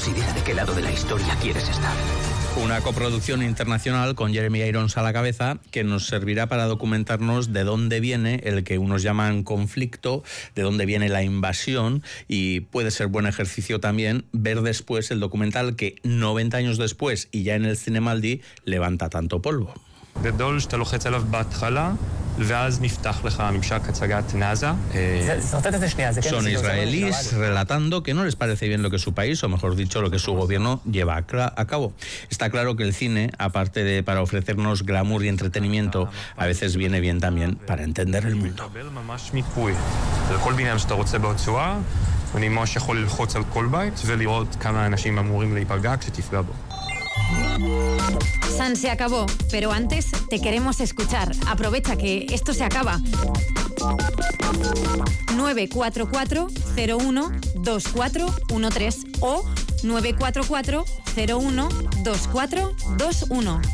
Considera de qué lado de la historia quieres estar. Una coproducción internacional con Jeremy Irons a la cabeza que nos servirá para documentarnos de dónde viene el que unos llaman conflicto, de dónde viene la invasión, y puede ser buen ejercicio también ver después el documental que 90 años después y ya en el Cinemaldi levanta tanto polvo. גדול שאתה לוחץ עליו בהתחלה, ואז נפתח לך ממשק הצגת נאזה. Son israelíes relatando que no les parece bien lo que su país, o mejor dicho, lo que su gobierno lleva a cabo. Está claro que el cine, aparte de para ofrecernos glamour y entretenimiento, a veces viene bien también para entender el mundo. כל בניין שאתה רוצה ברצועה, אני ממש יכול ללחוץ על כל בית ולראות כמה אנשים אמורים להיפגע כשתפגע בו. San se acabó, pero antes te queremos escuchar. Aprovecha que esto se acaba. 944-01-2413 o 944-01-2421.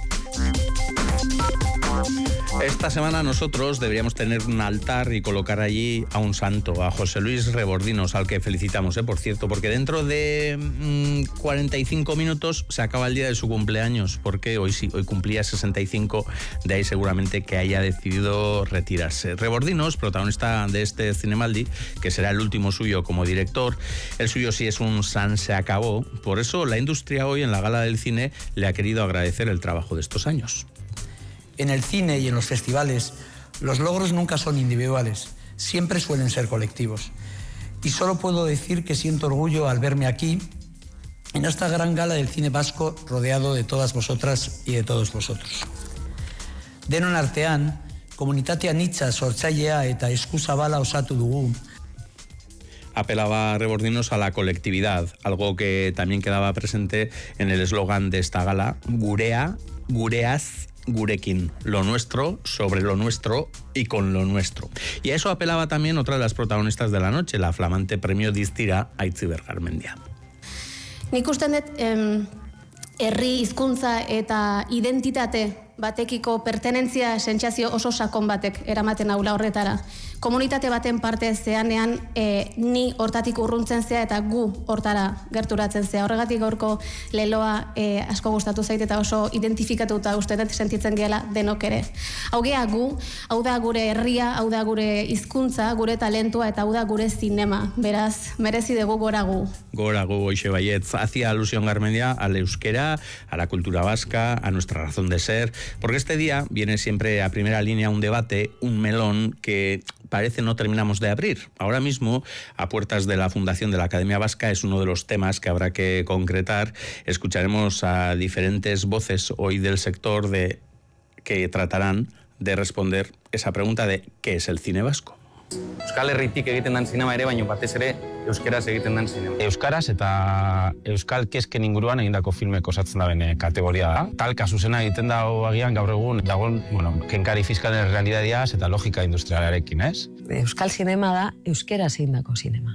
Esta semana nosotros deberíamos tener un altar y colocar allí a un santo, a José Luis Rebordinos, al que felicitamos, por cierto, porque dentro de 45 minutos se acaba el día de su cumpleaños, porque hoy cumplía 65, de ahí seguramente que haya decidido retirarse. Rebordinos, protagonista de este Cinemaldi, que será el último suyo como director, el suyo sí es un San se acabó, por eso la industria hoy en la Gala del Cine le ha querido agradecer el trabajo de estos años. En el cine y en los festivales, los logros nunca son individuales, siempre suelen ser colectivos. Y solo puedo decir que siento orgullo al verme aquí, en esta gran gala del cine vasco, rodeado de todas vosotras y de todos vosotros. Denon artean, komunitate anitza sortzailea eta eskuzabala osatu dugu. Apelaba Rebordinos a la colectividad, algo que también quedaba presente en el eslogan de esta gala, Gurea, Gureaz, Gurekin, lo nuestro sobre lo nuestro y con lo nuestro. Y a eso apelaba también otra de las protagonistas de la noche, la flamante premio Diztira, Aitziber Garmendia. Nik uste dut herri hizkuntza eta identitate batekiko pertenentzia sentsazio oso sakon batek eramaten aula horretara. Komunitate baten parte zeanean ni hortatik urruntzen zea eta gu hortara gerturatzen zea. Horregatik gaurko leloa asko gustatu zait eta oso identifikatuta uste dut sentitzen gehala denok ere. Hau gea gu, hau da gure herria, hau da gure hizkuntza, gure talentua eta hau da gure zinema. Beraz, merezi dugu gora gu. Gora gu, hoxe baietz. Hacía alusión Garmendia al euskera, a la cultura vasca, a nuestra razón de ser, porque este día viene siempre a primera línea un debate, un melón que parece no terminamos de abrir. Ahora mismo, a puertas de la fundación de la Academia Vasca, es uno de los temas que habrá que concretar. Escucharemos a diferentes voces hoy del sector que tratarán de responder esa pregunta de ¿qué es el cine vasco? Euskal Herritik egiten den zinema ere, baina batez ere euskaraz egiten den zinema. Euskaraz eta euskal kezken inguruan egindako filmek osatzen da bene kategoria da. Talka zuzena egiten da agian gaur egun dagoen, kenkari fiskalen realidadiaz eta logika industrialarekin, ez? Euskal zinema da euskeraz egindako zinema.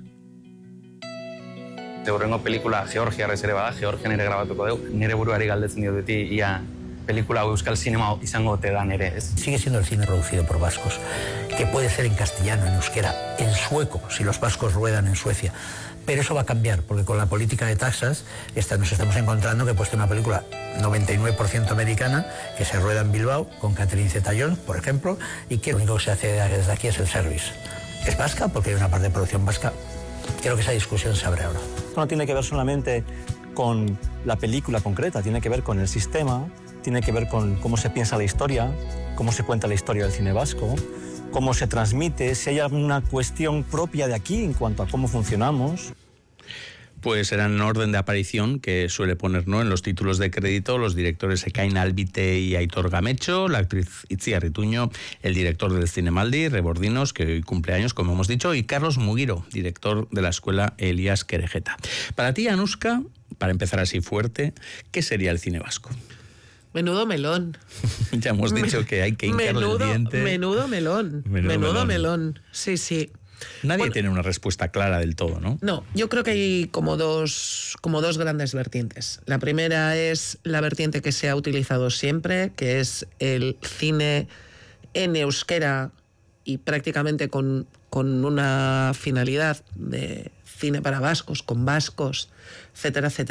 Hurrengo pelikula Georgiarrez ere bada, Georgian ere grabatuko dugu. Nire buruari galdetzen dio duti ia película o euskal cinema izango te dan ere, ez? Sigue siendo el cine producido por vascos, que puede ser en castellano, en euskera, en sueco, si los vascos ruedan en Suecia. Pero eso va a cambiar, porque con la política de taxas nos estamos encontrando que he puesto una película 99% americana, que se rueda en Bilbao, con Catherine Zeta-Jones, por ejemplo, y que lo único que se hace desde aquí es el service. Es vasca, porque hay una parte de producción vasca. Creo que esa discusión se abre ahora. No tiene que ver solamente con la película concreta, tiene que ver con el sistema, tiene que ver con cómo se piensa la historia, cómo se cuenta la historia del cine vasco, cómo se transmite, si hay alguna cuestión propia de aquí en cuanto a cómo funcionamos. Pues eran en orden de aparición que suele poner, ¿no?, en los títulos de crédito los directores Ekain Albite y Aitor Gamecho, la actriz Itziar Ituño, el director del Cinemaldi, Rebordinos, que hoy cumple años, como hemos dicho, y Carlos Mugiro, director de la escuela Elías Querejeta. Para ti, Anuska, para empezar así fuerte, ¿qué sería el cine vasco? Menudo melón. Ya hemos dicho que hay que hincarle el diente. Menudo melón. Sí, sí. Nadie tiene una respuesta clara del todo, ¿no? No, yo creo que hay como dos grandes vertientes. La primera es la vertiente que se ha utilizado siempre, que es el cine en euskera y prácticamente con una finalidad de cine para vascos, con vascos, etcétera, etcétera.